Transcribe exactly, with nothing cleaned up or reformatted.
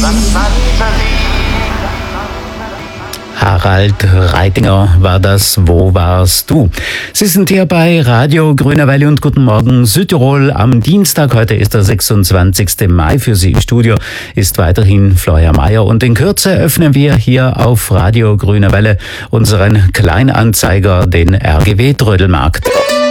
Harald Reitinger war das, wo warst du? Sie sind hier bei Radio Grüne Welle und Guten Morgen Südtirol am Dienstag. Heute ist der sechsundzwanzigste Mai. Für Sie im Studio ist weiterhin Florian Mayer und in Kürze öffnen wir hier auf Radio Grüne Welle unseren Kleinanzeiger, den R G W Trödelmarkt.